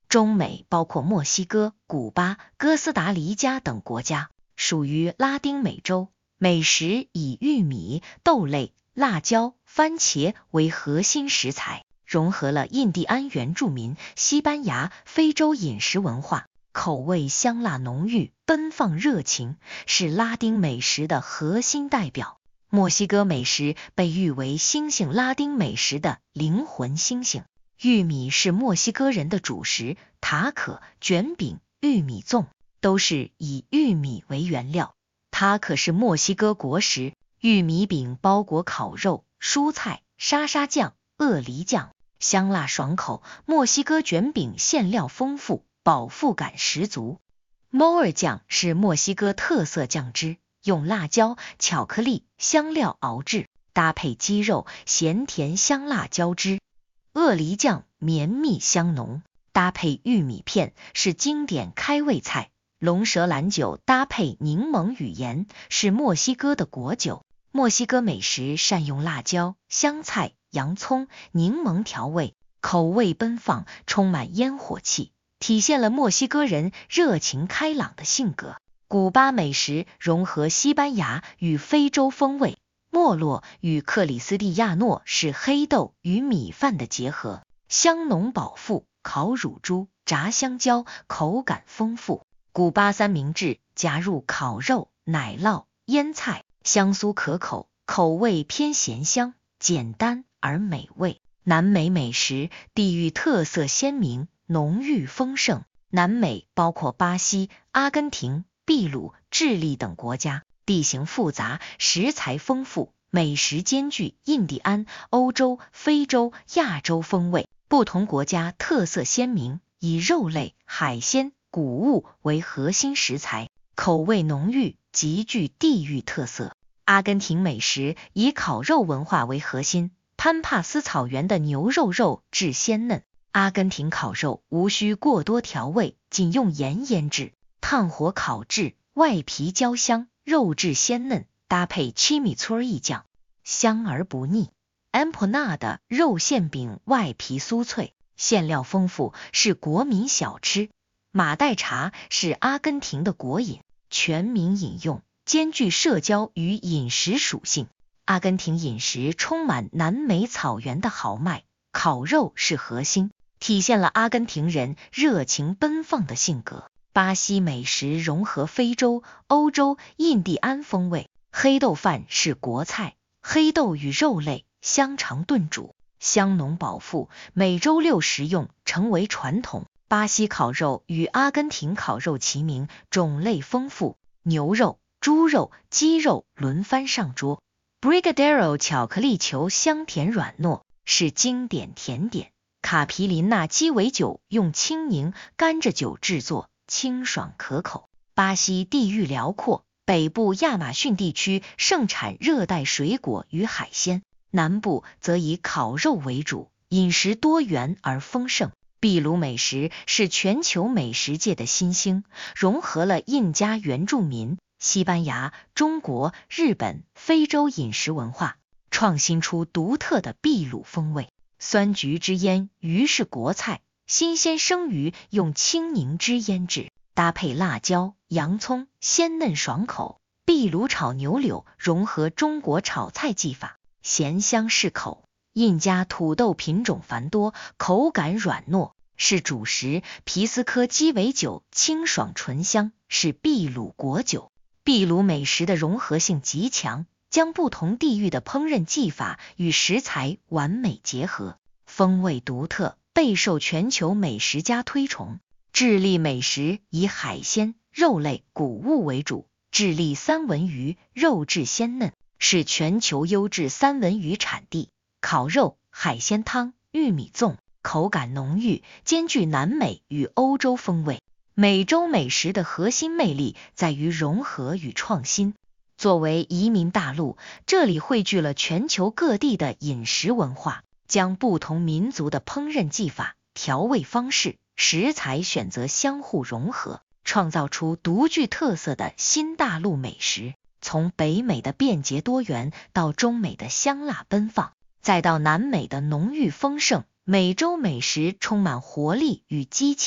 中美包括墨西哥、古巴、哥斯达黎加等国家，属于拉丁美洲。美食以玉米、豆类、辣椒、番茄为核心食材，融合了印第安原住民、西班牙、非洲饮食文化，口味香辣浓郁，奔放热情，是拉丁美食的核心代表。墨西哥美食被誉为新兴拉丁美食的灵魂星星。玉米是墨西哥人的主食，塔可、卷饼、玉米粽都是以玉米为原料。塔可是墨西哥国食，玉米饼包裹烤肉、蔬菜、沙沙酱、鳄梨酱，香辣爽口。墨西哥卷饼馅料丰富，饱腹感十足。摩尔酱是墨西哥特色酱汁，用辣椒、巧克力、香料熬制，搭配鸡肉，咸甜香辣交织。鳄梨酱绵密香浓，搭配玉米片是经典开胃菜。龙舌兰酒搭配柠檬与盐是墨西哥的国酒。墨西哥美食善用辣椒、香菜、洋葱、柠檬调味，口味奔放，充满烟火气，体现了墨西哥人热情开朗的性格。古巴美食融合西班牙与非洲风味，莫洛与克里斯蒂亚诺是黑豆与米饭的结合，香浓饱腹，烤乳猪、炸香蕉，口感丰富。古巴三明治加入烤肉、奶酪、腌菜，香酥可口，口味偏咸香，简单而美味。南美美食地域特色鲜明，浓郁丰盛。南美包括巴西、阿根廷、秘鲁、智利等国家，地形复杂，食材丰富，美食兼具印第安、欧洲、非洲、亚洲风味。不同国家特色鲜明，以肉类、海鲜、谷物为核心食材，口味浓郁，极具地域特色。阿根廷美食以烤肉文化为核心，潘帕斯草原的牛肉肉质鲜嫩。阿根廷烤肉无需过多调味，仅用盐腌制，炭火烤制，外皮焦香，肉质鲜嫩，搭配 chimichurri 酱，香而不腻。empanada 肉馅饼外皮酥脆，馅料丰富，是国民小吃。马黛茶是阿根廷的国饮，全民饮用，兼具社交与饮食属性。阿根廷饮食充满南美草原的豪迈，烤肉是核心，体现了阿根廷人热情奔放的性格。巴西美食融合非洲、欧洲、印第安风味，黑豆饭是国菜，黑豆与肉类香肠炖煮，香浓饱腹，每周六食用，成为传统。巴西烤肉与阿根廷烤肉齐名，种类丰富，牛肉、猪肉、鸡肉轮番上桌。Brigadeiro 巧克力球香甜软糯，是经典甜点。卡皮林纳鸡尾酒用青柠、甘蔗酒制作，清爽可口。巴西地域辽阔，北部亚马逊地区盛产热带水果与海鲜，南部则以烤肉为主，饮食多元而丰盛。秘鲁美食是全球美食界的新星，融合了印加原住民、西班牙、中国、日本、非洲饮食文化，创新出独特的秘鲁风味。酸橘汁腌鱼是国菜，新鲜生鱼用青柠汁腌制，搭配辣椒、洋葱，鲜嫩爽口。秘鲁炒牛柳融合中国炒菜技法，咸香适口。印加土豆品种繁多，口感软糯，是主食。皮斯科鸡尾酒清爽醇香，是秘鲁国酒。秘鲁美食的融合性极强，将不同地域的烹饪技法与食材完美结合，风味独特，备受全球美食家推崇。智利美食以海鲜、肉类、谷物为主，智利三文鱼肉质鲜嫩，是全球优质三文鱼产地。烤肉、海鲜汤、玉米粽，口感浓郁，兼具南美与欧洲风味。美洲美食的核心魅力在于融合与创新。作为移民大陆，这里汇聚了全球各地的饮食文化，将不同民族的烹饪技法、调味方式、食材选择相互融合，创造出独具特色的新大陆美食。从北美的便捷多元，到中美的香辣奔放，再到南美的浓郁丰盛，美洲美食充满活力与激情。